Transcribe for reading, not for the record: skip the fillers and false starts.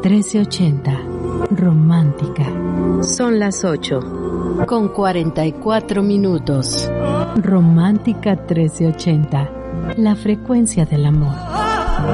1380. Romántica. Son las 8:44. Romántica 1380. La frecuencia del amor.